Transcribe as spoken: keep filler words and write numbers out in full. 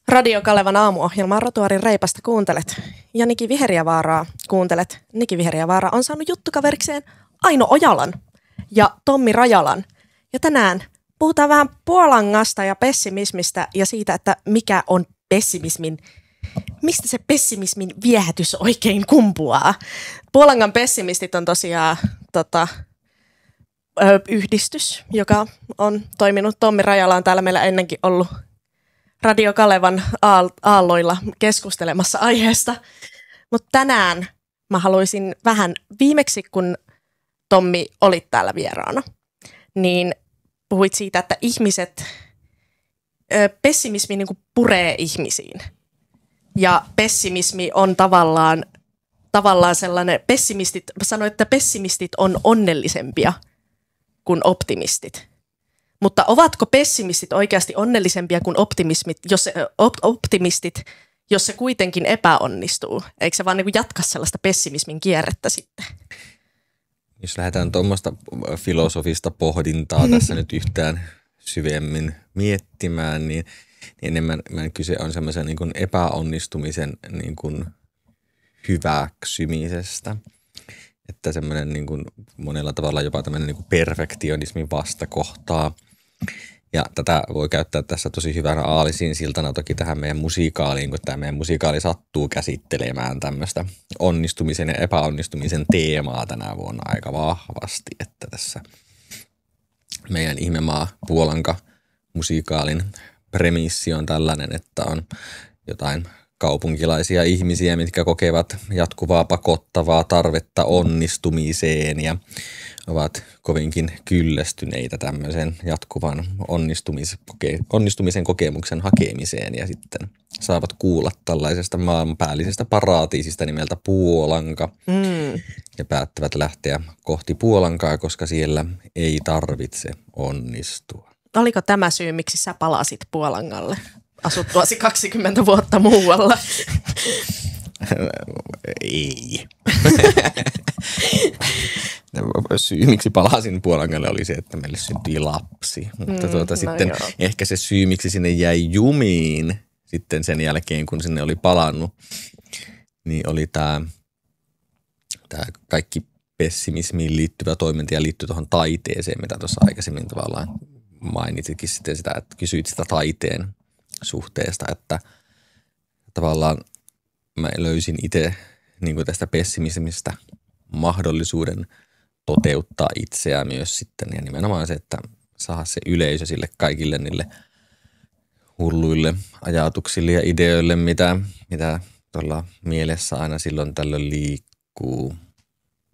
Radio Kalevan aamuohjelmaa Rotuaarin reipasta kuuntelet. Ja Niki Viheriävaaraa kuuntelet. Niki Viheriävaara on saanut juttukaverikseen Aino Ojalan ja Tommi Rajalan. Ja tänään puhutaan vähän Puolangasta ja pessimismistä ja siitä, että mikä on pessimismin, mistä se pessimismin viehätys oikein kumpuaa. Puolangan pessimistit on tosiaan tota, ö, yhdistys, joka on toiminut. Tommi Rajala on täällä meillä ennenkin ollut Radio Kalevan aalloilla keskustelemassa aiheesta. Mutta tänään mä haluaisin vähän, viimeksi kun Tommi olit täällä vieraana, niin puhuit siitä, että ihmiset, ö, pessimismi niin kuin puree ihmisiin. Ja pessimismi on tavallaan, tavallaan sellainen, pessimistit, mä sanoin, että pessimistit on onnellisempia kuin optimistit. Mutta ovatko pessimistit oikeasti onnellisempia kuin optimismit, jos se, op, optimistit, jos se kuitenkin epäonnistuu? Eikö se vaan niin kuin jatka sellaista pessimismin kierrettä sitten? Jos lähdetään tuommoista filosofista pohdintaa tässä nyt yhtään syvemmin miettimään, niin, niin enemmän kyse on semmoisen niin kuin epäonnistumisen niin kuin hyväksymisestä. Että semmoinen niin kuin monella tavalla jopa tämmöinen niin kuin perfektionismin vastakohtaa. Ja tätä voi käyttää tässä tosi hyvänä aalisinsiltana toki tähän meidän musiikaaliin, kun tämä meidän musiikaali sattuu käsittelemään tämmöistä onnistumisen ja epäonnistumisen teemaa tänä vuonna aika vahvasti. Että tässä meidän ihmemaa Puolanka musikaalin premissi on tällainen, että on jotain kaupunkilaisia ihmisiä, mitkä kokevat jatkuvaa pakottavaa tarvetta onnistumiseen ja ovat kovinkin kyllästyneitä tämmöisen jatkuvan onnistumisen kokemuksen hakemiseen ja sitten saavat kuulla tällaisesta maanpäällisestä paratiisista nimeltä Puolanka mm. ja päättävät lähteä kohti Puolankaa, koska siellä ei tarvitse onnistua. Oliko tämä syy, miksi sä palasit Puolangalle? Asuttuasi kaksikymmentä vuotta muualla. Ei. Syy, miksi palasin Puolangalle, oli se, että meille syntyi lapsi. Mutta tuota, mm, sitten no ehkä se syy, miksi sinne jäi jumiin sitten sen jälkeen, kun sinne oli palannut, niin oli tämä, tämä kaikki pessimismiin liittyvä toiminta ja liittyy tuohon taiteeseen, mitä tuossa aikaisemmin tavallaan mainitsitkin sitten sitä, että kysyit sitä taiteen suhteesta, että tavallaan mä löysin itse niin kuin tästä pessimismistä mahdollisuuden toteuttaa itseään myös sitten ja nimenomaan se, että saada se yleisö sille kaikille niille hulluille ajatuksille ja ideoille, mitä, mitä tuolla mielessä aina silloin tällöin liikkuu